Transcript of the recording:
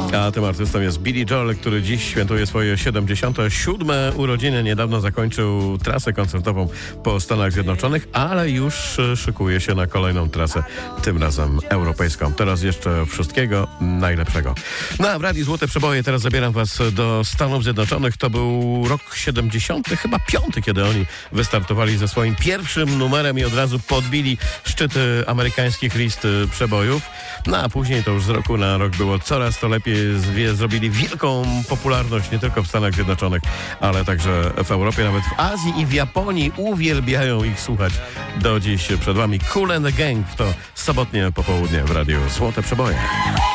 A tym artystą jest Billy Joel, który dziś świętuje swoje 77. urodziny. Niedawno zakończył trasę koncertową po Stanach Zjednoczonych, ale już szykuje się na kolejną trasę, tym razem europejską. Teraz jeszcze wszystkiego najlepszego. No a w Radiu Złote Przeboje teraz zabieram was do Stanów Zjednoczonych. To był rok 70, chyba 5, kiedy oni wystartowali ze swoim pierwszym numerem i od razu podbili szczyty amerykańskich list przebojów. No a później to już z roku na rok było coraz to lepiej. Zrobili wielką popularność nie tylko w Stanach Zjednoczonych, ale także w Europie, nawet w Azji i w Japonii. Uwielbiają ich słuchać do dziś. Przed wami Kool and the Gang w to sobotnie popołudnie w Radiu Złote Przeboje.